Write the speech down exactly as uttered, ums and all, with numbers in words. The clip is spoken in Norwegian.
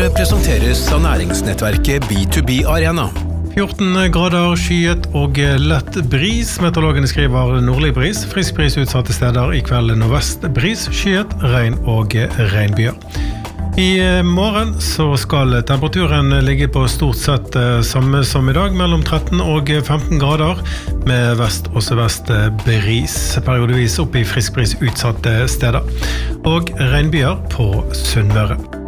Nyhetsbrevet presenteres av næringsnettverket B to B Arena. fjorten grader, skyet og lett bris. Meteorologene skriver nordlig bris. Frisk bris utsatte steder, i kveld nordvest bris, skyet, regn og regnbyer. I morgen så skal temperaturen ligge på stort sett samme som i dag, mellom tretten og femten grader, med vest og sørvest bris, periodevis opp i frisk bris utsatte steder, og regnbyer på Sunnmøre.